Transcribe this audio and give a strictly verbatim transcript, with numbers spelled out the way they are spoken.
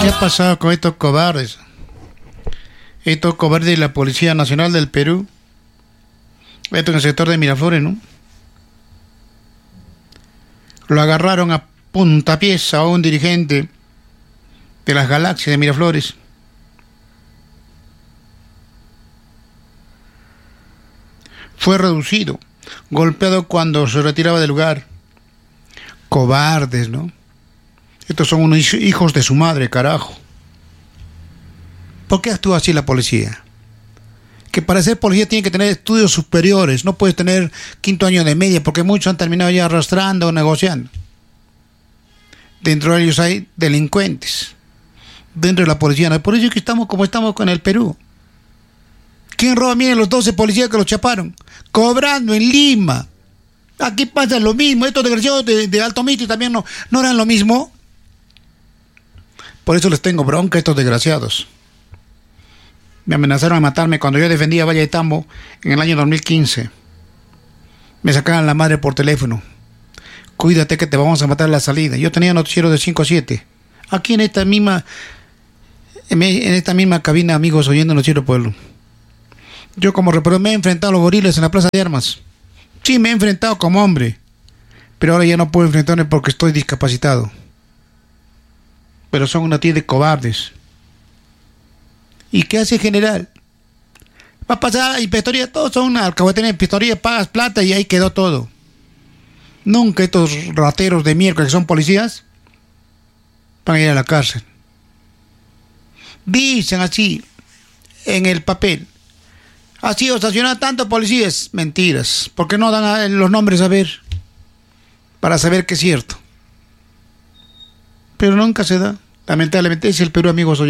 ¿Qué ha pasado con estos cobardes? Estos cobardes de la Policía Nacional del Perú. Esto en el sector de Miraflores, ¿no? Lo agarraron a puntapiés a un dirigente de las Galaxias de Miraflores. Fue reducido, golpeado cuando se retiraba del lugar. Cobardes, ¿no? Estos son unos hijos de su madre, carajo. ¿Por qué actúa así la policía? Que para ser policía tiene que tener estudios superiores, no puedes tener quinto año de media, porque muchos han terminado ya arrastrando o negociando. Dentro de ellos hay delincuentes, dentro de la policía. Por eso es que estamos como estamos con el Perú. ¿Quién roba? Miren los doce policías que los chaparon, cobrando en Lima. Aquí pasa lo mismo. Estos desgraciados de, de Alto Mito también no, no eran lo mismo. Por eso les tengo bronca a estos desgraciados. Me amenazaron a matarme cuando yo defendía a Valle de Tambo en el año dos mil quince. Me sacaban la madre por teléfono. Cuídate que te vamos a matar a la salida. Yo tenía noticiero de cinco a siete. Aquí en esta misma en esta misma cabina, amigos, oyendo Noticiero Pueblo. Yo como reportero me he enfrentado a los gorilas en la Plaza de Armas. Sí, me he enfrentado como hombre. Pero ahora ya no puedo enfrentarme porque estoy discapacitado. Pero son una tía de cobardes. ¿Y qué hace el general? Va a pasar a inspectoría, todos son alcahueteros de inspectoría, pagas plata y ahí quedó todo. Nunca estos rateros de miércoles que son policías van a ir a la cárcel. Dicen así en el papel. Ha sido estacionado tantos policías. Mentiras. ¿Por qué no dan los nombres a ver? Para saber que es cierto. Pero nunca se da. Lamentablemente es el Perú, amigos oyentes.